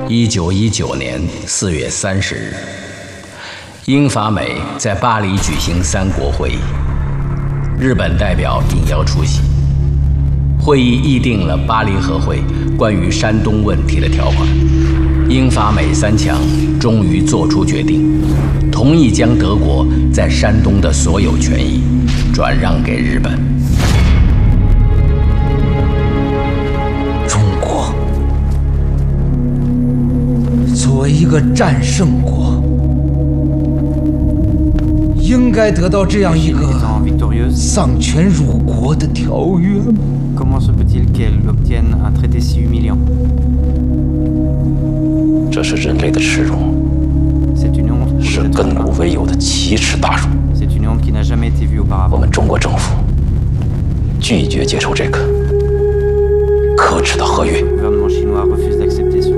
1919年4月30日，英法美在巴黎举行三国会议，日本代表应邀出席。会议议定了巴黎和会关于山东问题的条款。英法美三强终于做出决定，同意将德国在山东的所有权益转让给日本。 中国作为一个战胜国，应该得到这样一个丧权辱国的条约吗 ？Comment se peut-il qu'elle obtienne un traité si humiliant? 这是人类的耻辱，是亘古未有的奇耻大辱。我们中国政府拒绝接受这个可耻的合约。